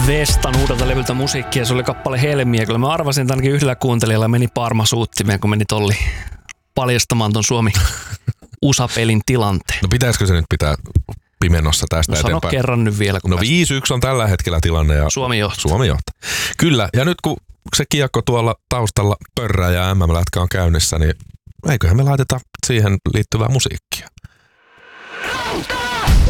Vestan uudelta levyltä musiikkia. Se oli kappale Helmiä. Kyllä mä arvasin, että ainakin yhdellä kuuntelijalla meni Parma suuttimeen, kun meni Tolli paljastamaan ton Suomi-USA-pelin tilanteen. No pitäisikö se nyt pitää pimennossa tästä eteenpäin? Sano kerran nyt vielä. No 5-1 on tällä hetkellä tilanne. Ja Suomi johtaa. Suomi johtaa. Kyllä, ja nyt kun se kiekko tuolla taustalla pörrää ja MM-lätkä on käynnissä, niin eiköhän me laiteta siihen liittyvää musiikkia.